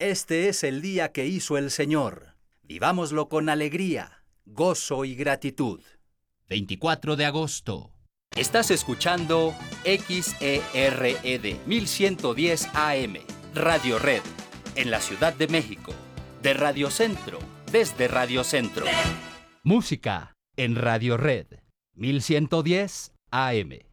Este es el día que hizo el Señor. Vivámoslo con alegría, gozo y gratitud. 24 de agosto. Estás escuchando XERED 1110 AM, Radio Red, en la Ciudad de México. De Radio Centro, desde Radio Centro. Música en Radio Red 1110 AM.